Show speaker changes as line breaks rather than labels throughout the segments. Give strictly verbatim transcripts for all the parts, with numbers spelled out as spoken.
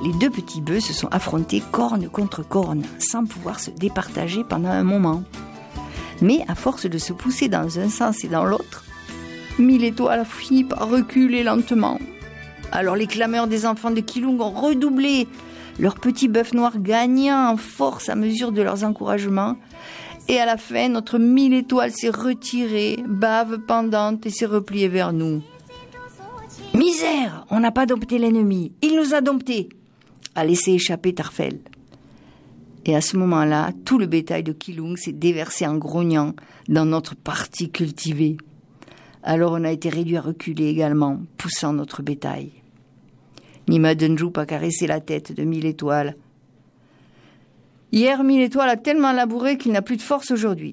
Les deux petits bœufs se sont affrontés corne contre corne, sans pouvoir se départager pendant un moment. Mais à force de se pousser dans un sens et dans l'autre, Mille Étoiles a fini par reculer lentement. Alors les clameurs des enfants de Keelung ont redoublé, leurs petits bœufs noirs gagnant en force à mesure de leurs encouragements. Et à la fin, notre Mille Étoiles s'est retirée, bave pendante, et s'est repliée vers nous. « Misère, on n'a pas dompté l'ennemi, il nous a domptés !» a laissé échapper Tarfel. Et à ce moment-là, tout le bétail de Keelung s'est déversé en grognant dans notre partie cultivée. Alors on a été réduit à reculer également, poussant notre bétail. Nima Dundrup a caressé la tête de Mille Étoiles. Hier, Mille Étoiles a tellement labouré qu'il n'a plus de force aujourd'hui.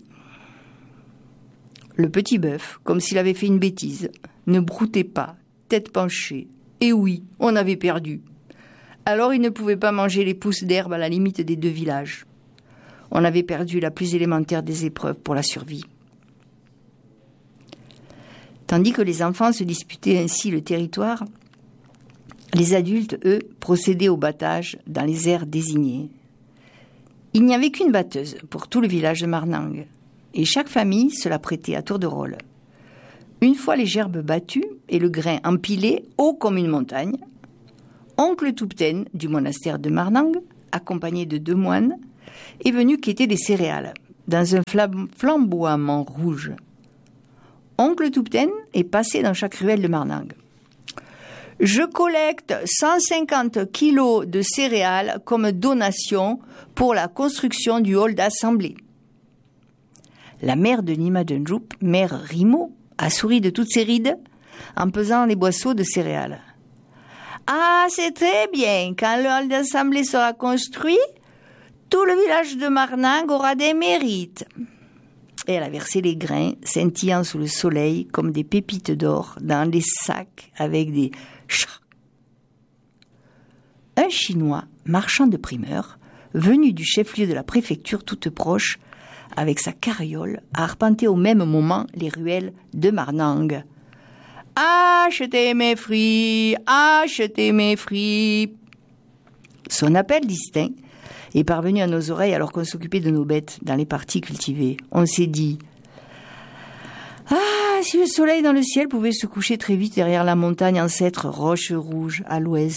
Le petit bœuf, comme s'il avait fait une bêtise, ne broutait pas, tête penchée. Et oui, on avait perdu. Alors il ne pouvait pas manger les pousses d'herbe à la limite des deux villages. On avait perdu la plus élémentaire des épreuves pour la survie. Tandis que les enfants se disputaient ainsi le territoire, les adultes, eux, procédaient au battage dans les aires désignées. Il n'y avait qu'une batteuse pour tout le village de Marnang, et chaque famille se la prêtait à tour de rôle. Une fois les gerbes battues et le grain empilé haut comme une montagne, oncle Toupten du monastère de Marnang, accompagné de deux moines, est venu quêter des céréales dans un flamboiement rouge. Oncle Toupten est passé dans chaque ruelle de Marnang. « Je collecte cent cinquante kilos de céréales comme donation pour la construction du hall d'assemblée. » La mère de Nima Dundrup, mère Rimo, a souri de toutes ses rides en pesant les boisseaux de céréales. « Ah, c'est très bien, quand le hall d'assemblée sera construit, tout le village de Marnang aura des mérites. » Et elle a versé les grains, scintillant sous le soleil comme des pépites d'or, dans des sacs avec des chats. Un Chinois, marchand de primeurs, venu du chef-lieu de la préfecture toute proche, avec sa carriole, a arpenté au même moment les ruelles de Marnang. « Achetez mes fruits, achetez mes fruits !» Son appel distinct est parvenu à nos oreilles alors qu'on s'occupait de nos bêtes dans les parties cultivées. On s'est dit « Ah, si le soleil dans le ciel pouvait se coucher très vite derrière la montagne ancêtre Roche Rouge à l'ouest. »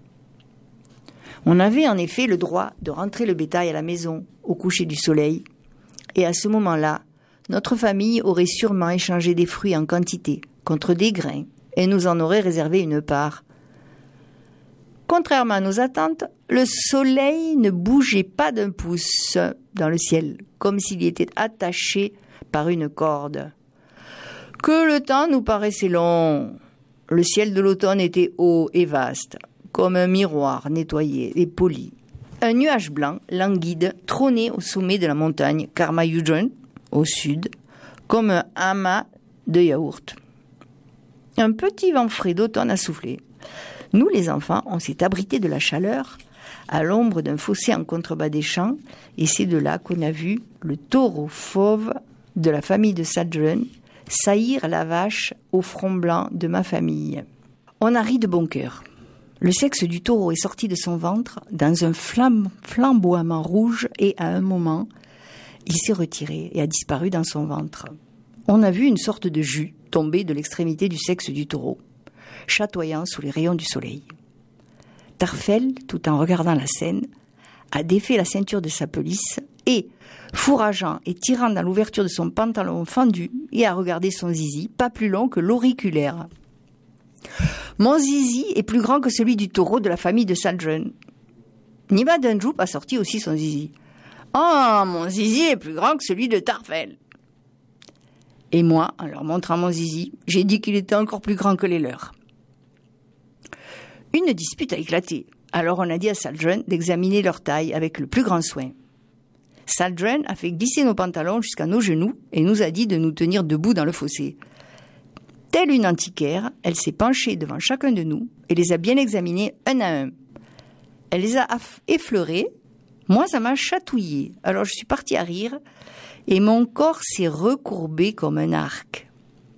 On avait en effet le droit de rentrer le bétail à la maison au coucher du soleil, et à ce moment-là, notre famille aurait sûrement échangé des fruits en quantité contre des grains et nous en aurait réservé une part. Contrairement à nos attentes, le soleil ne bougeait pas d'un pouce dans le ciel, comme s'il y était attaché par une corde. Que le temps nous paraissait long. Le ciel de l'automne était haut et vaste, comme un miroir nettoyé et poli. Un nuage blanc, languide, trônait au sommet de la montagne Karmayujun, au sud, comme un amas de yaourt. Un petit vent frais d'automne a soufflé. Nous, les enfants, on s'est abrités de la chaleur à l'ombre d'un fossé en contrebas des champs, et c'est de là qu'on a vu le taureau fauve de la famille de Sadren saillir la vache au front blanc de ma famille. On a ri de bon cœur. Le sexe du taureau est sorti de son ventre dans un flamme, flamboiement rouge et à un moment, il s'est retiré et a disparu dans son ventre. On a vu une sorte de jus tomber de l'extrémité du sexe du taureau, chatoyant sous les rayons du soleil. Tarfel, tout en regardant la scène, a défait la ceinture de sa pelisse et, fourrageant et tirant dans l'ouverture de son pantalon fendu, et a regardé son zizi, pas plus long que l'auriculaire. Mon zizi est plus grand que celui du taureau de la famille de Sadren. Nima Dundrup a sorti aussi son zizi. Oh, mon zizi est plus grand que celui de Tarfel. Et moi, en leur montrant mon zizi, j'ai dit qu'il était encore plus grand que les leurs. Une dispute a éclaté. Alors on a dit à Sadren d'examiner leur taille avec le plus grand soin. Sadren a fait glisser nos pantalons jusqu'à nos genoux et nous a dit de nous tenir debout dans le fossé. Telle une antiquaire, elle s'est penchée devant chacun de nous et les a bien examinés un à un. Elle les a effleurés. Moi, ça m'a chatouillé. Alors je suis partie à rire et mon corps s'est recourbé comme un arc.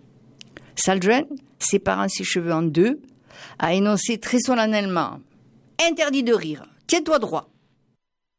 Sadren, séparant ses cheveux en deux, a énoncé très solennellement « Interdit de rire. Tiens-toi droit.